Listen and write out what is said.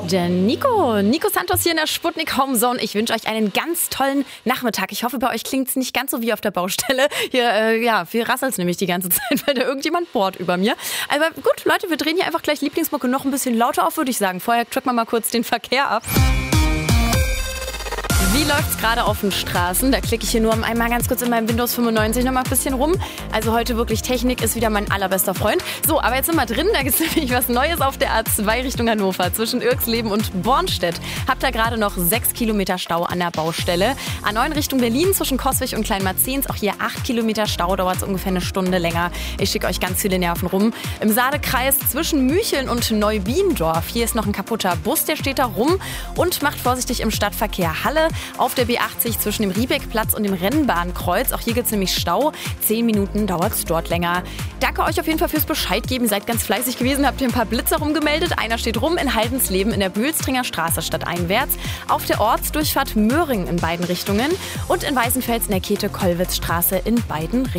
Der Nico Santos hier in der Sputnik Homezone. Ich wünsche euch einen ganz tollen Nachmittag. Ich hoffe, bei euch klingt es nicht ganz so wie auf der Baustelle. Hier rasselt es nämlich die ganze Zeit, weil da irgendjemand bohrt über mir. Aber gut, Leute, wir drehen hier einfach gleich Lieblingsmucke noch ein bisschen lauter auf, würde ich sagen. Vorher tracken wir mal kurz den Verkehr ab. Wie läuft's gerade auf den Straßen? Da klicke ich hier nur einmal ganz kurz in meinem Windows 95 noch mal ein bisschen rum. Also heute wirklich, Technik ist wieder mein allerbester Freund. So, aber jetzt sind wir drin. Da gibt es nämlich was Neues auf der A2 Richtung Hannover zwischen Irxleben und Bornstedt. Habt da gerade noch 6 Kilometer Stau an der Baustelle. A9 Richtung Berlin zwischen Coswig und Kleinmarzens. Auch hier 8 Kilometer Stau, dauert es ungefähr eine Stunde länger. Ich schicke euch ganz viele Nerven rum. Im Saale-Kreis zwischen Mücheln und Neubiendorf. Hier ist noch ein kaputter Bus, der steht da rum. Und macht vorsichtig im Stadtverkehr Halle. Auf der B80 zwischen dem Riebeckplatz und dem Rennbahnkreuz. Auch hier gibt es nämlich Stau. 10 Minuten dauert es dort länger. Danke euch auf jeden Fall fürs Bescheid geben. Seid ganz fleißig gewesen. Habt ihr ein paar Blitzer rumgemeldet. Einer steht rum in Haldensleben in der Bülstringer Straße stadteinwärts. Auf der Ortsdurchfahrt Möhring in beiden Richtungen. Und in Weißenfels in der Käthe-Kollwitz-Straße in beiden Richtungen.